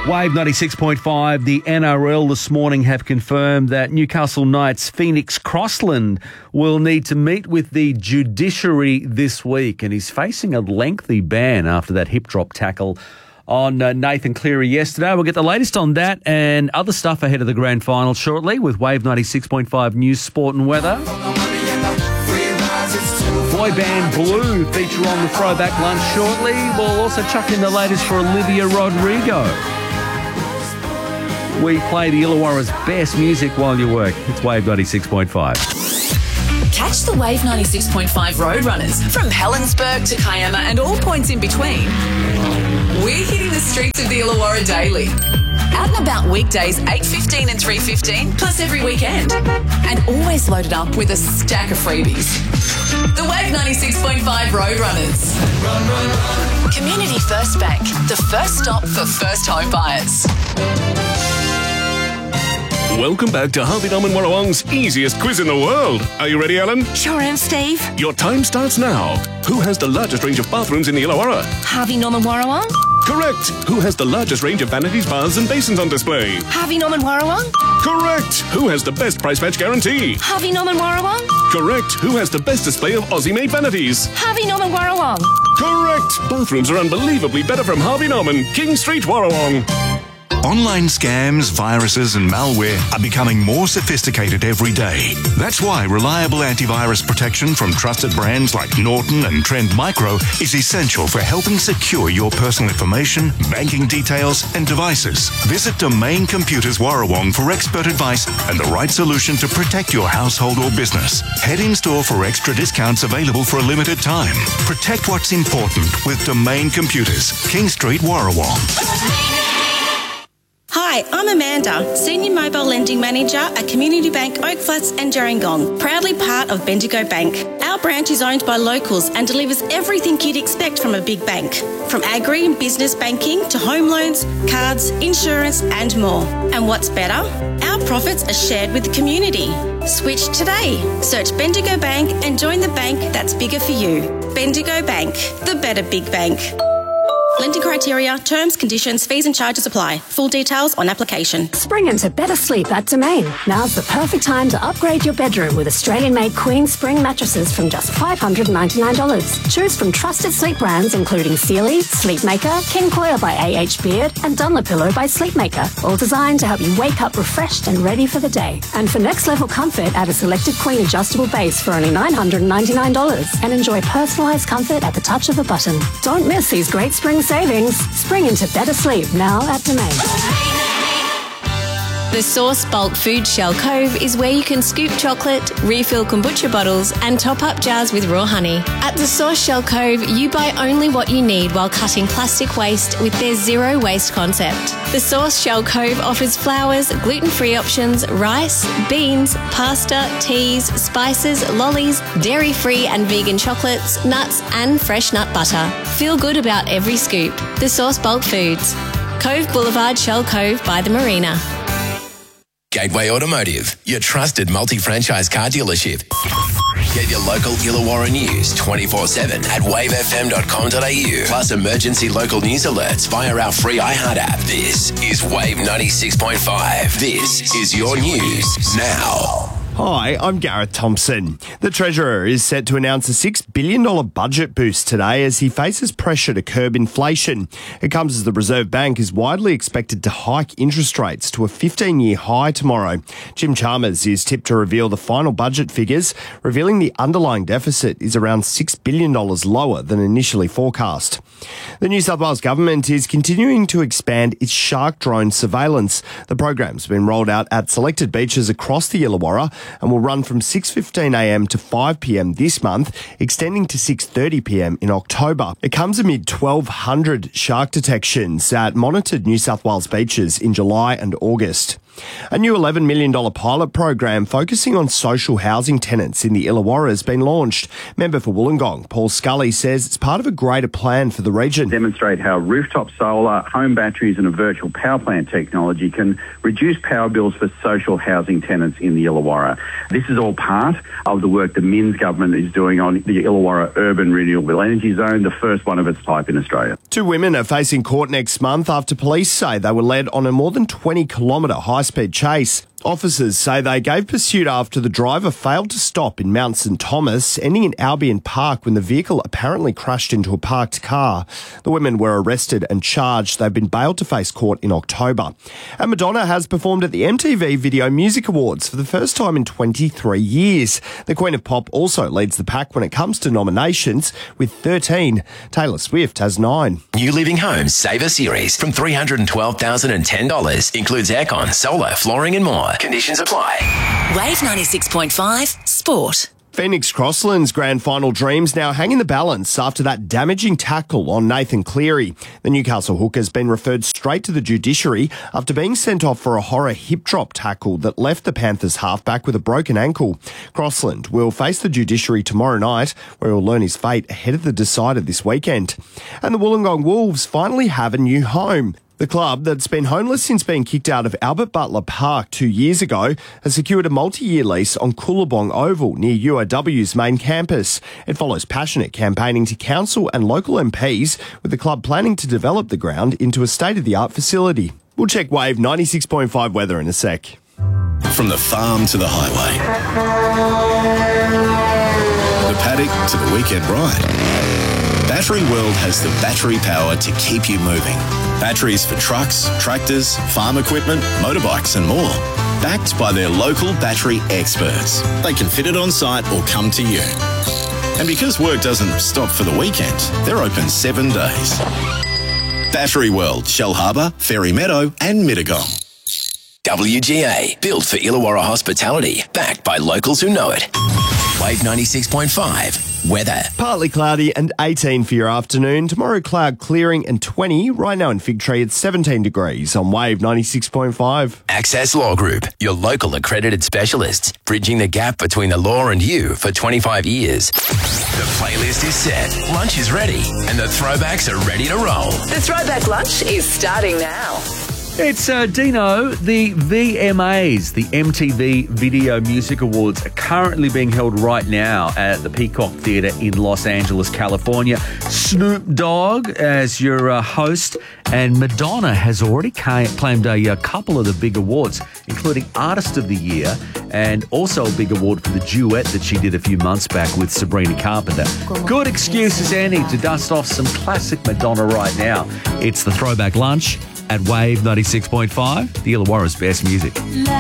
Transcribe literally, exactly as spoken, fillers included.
Wave ninety-six point five, the N R L this morning have confirmed that Newcastle Knights' Phoenix Crossland will need to meet with the judiciary this week, and he's facing a lengthy ban after that hip drop tackle on uh, Nathan Cleary yesterday. We'll get the latest on that and other stuff ahead of the grand final shortly with Wave ninety-six point five News, Sport and Weather. Boy band Blue feature on the Throwback Lunch shortly. We'll also chuck in the latest for Olivia Rodrigo. We play the Illawarra's best music while you work. It's Wave ninety-six point five. Catch the Wave ninety-six point five Roadrunners from Helensburgh to Kiama and all points in between. We're hitting the streets of the Illawarra daily. Out and about weekdays eight fifteen and three fifteen, plus every weekend. And always loaded up with a stack of freebies. The Wave ninety-six point five Roadrunners. Run, run, run. Community First Bank, the first stop for first home buyers. Welcome back to Harvey Norman Warrawong's easiest quiz in the world. Are you ready, Ellen? Sure am, Steve. Your time starts now. Who has the largest range of bathrooms in the Illawarra? Harvey Norman Warrawong. Correct. Who has the largest range of vanities, baths and basins on display? Harvey Norman Warrawong. Correct. Who has the best price match guarantee? Harvey Norman Warrawong. Correct. Who has the best display of Aussie-made vanities? Harvey Norman Warrawong. Correct. Bathrooms are unbelievably better from Harvey Norman, King Street, Warrawong. Online scams, viruses and malware are becoming more sophisticated every day. That's why reliable antivirus protection from trusted brands like Norton and Trend Micro is essential for helping secure your personal information, banking details and devices. Visit Domain Computers Warrawong for expert advice and the right solution to protect your household or business. Head in store for extra discounts available for a limited time. Protect what's important with Domain Computers, King Street, Warrawong. Hi, I'm Amanda, Senior Mobile Lending Manager at Community Bank Oak Flats and Gerringong, proudly part of Bendigo Bank. Our branch is owned by locals and delivers everything you'd expect from a big bank, from agri and business banking to home loans, cards, insurance and more. And what's better? Our profits are shared with the community. Switch today. Search Bendigo Bank and join the bank that's bigger for you. Bendigo Bank, the better big bank. Lending criteria, terms, conditions, fees and charges apply. Full details on application. Spring into better sleep at Domain. Now's the perfect time to upgrade your bedroom with Australian-made Queen Spring mattresses from just five hundred ninety-nine dollars. Choose from trusted sleep brands including Sealy, Sleepmaker, King Coil by A H Beard and Dunlopillow by Sleepmaker. All designed to help you wake up refreshed and ready for the day. And for next level comfort, add a selected Queen adjustable base for only nine hundred ninety-nine dollars and enjoy personalised comfort at the touch of a button. Don't miss these great spring savings. Spring into better sleep now at Domain. The Source Bulk Food Shell Cove is where you can scoop chocolate, refill kombucha bottles and top up jars with raw honey. At the Source Shell Cove, you buy only what you need while cutting plastic waste with their zero waste concept. The Source Shell Cove offers flours, gluten-free options, rice, beans, pasta, teas, spices, lollies, dairy-free and vegan chocolates, nuts and fresh nut butter. Feel good about every scoop. The Source Bulk Foods. Cove Boulevard, Shell Cove by the Marina. Gateway Automotive, your trusted multi-franchise car dealership. Get your local Illawarra news twenty-four seven at wave f m dot com dot a u. Plus emergency local news alerts via our free iHeart app. This is Wave ninety-six point five. This is your news now. Hi, I'm Gareth Thompson. The Treasurer is set to announce a six billion dollars budget boost today as he faces pressure to curb inflation. It comes as the Reserve Bank is widely expected to hike interest rates to a fifteen-year high tomorrow. Jim Chalmers is tipped to reveal the final budget figures, revealing the underlying deficit is around six billion dollars lower than initially forecast. The New South Wales Government is continuing to expand its shark drone surveillance. The program's been rolled out at selected beaches across the Illawarra and will run from six fifteen a m to five p m this month, extending to six thirty p m in October. It comes amid twelve hundred shark detections at monitored New South Wales beaches in July and August. A new eleven million dollars pilot program focusing on social housing tenants in the Illawarra has been launched. Member for Wollongong, Paul Scully, says it's part of a greater plan for the region. Demonstrate how rooftop solar, home batteries and a virtual power plant technology can reduce power bills for social housing tenants in the Illawarra. This is all part of the work the Minns government is doing on the Illawarra Urban Renewable Energy Zone, the first one of its type in Australia. Two women are facing court next month after police say they were led on a more than twenty kilometre high-speed chase. Officers say they gave pursuit after the driver failed to stop in Mount St Thomas, ending in Albion Park when the vehicle apparently crashed into a parked car. The women were arrested and charged. They've been bailed to face court in October. And Madonna has performed at the M T V Video Music Awards for the first time in twenty-three years. The Queen of Pop also leads the pack when it comes to nominations with thirteen. Taylor Swift has nine. New Living Homes Saver Series from three hundred twelve thousand ten dollars includes aircon, solar, flooring and more. Conditions apply. Wave ninety-six point five Sport. Phoenix Crossland's grand final dreams now hang in the balance after that damaging tackle on Nathan Cleary. The Newcastle hooker's been referred straight to the judiciary after being sent off for a horror hip drop tackle that left the Panthers halfback with a broken ankle. Crossland will face the judiciary tomorrow night, where he'll learn his fate ahead of the decider this weekend. And the Wollongong Wolves finally have a new home. The club, that's been homeless since being kicked out of Albert Butler Park two years ago, has secured a multi-year lease on Coolabong Oval near U O W's main campus. It follows passionate campaigning to council and local M Ps, with the club planning to develop the ground into a state-of-the-art facility. We'll check Wave ninety-six point five weather in a sec. From the farm to the highway, the paddock to the weekend ride, Battery World has the battery power to keep you moving. Batteries for trucks, tractors, farm equipment, motorbikes and more. Backed by their local battery experts. They can fit it on site or come to you. And because work doesn't stop for the weekend, they're open seven days. Battery World, Shell Harbour, Ferry Meadow and Mittagong. W G A, built for Illawarra hospitality, backed by locals who know it. Wave ninety-six point five, weather. Partly cloudy and eighteen for your afternoon. Tomorrow cloud clearing and twenty. Right now in Fig Tree it's seventeen degrees on Wave ninety-six point five. Access Law Group, your local accredited specialists, bridging the gap between the law and you for twenty-five years. The playlist is set, lunch is ready, and the throwbacks are ready to roll. The Throwback Lunch is starting now. It's uh, Dino. The V M As, the M T V Video Music Awards, are currently being held right now at the Peacock Theatre in Los Angeles, California. Snoop Dogg as your uh, host, and Madonna has already ca- claimed a, a couple of the big awards, including Artist of the Year and also a big award for the duet that she did a few months back with Sabrina Carpenter. Good excuse as any to dust off some classic Madonna right now. It's the Throwback Lunch at Wave ninety-six point five, the Illawarra's best music.